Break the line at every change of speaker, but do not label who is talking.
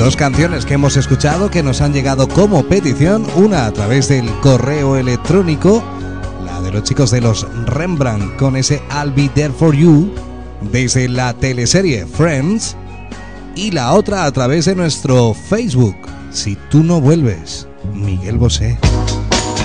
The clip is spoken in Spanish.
Dos canciones que hemos escuchado que nos han llegado como petición, una a través del correo electrónico, la de los chicos de los Rembrandt con ese I'll Be There For You desde la teleserie Friends, y la otra a través de nuestro Facebook, Si Tú No Vuelves, Miguel Bosé.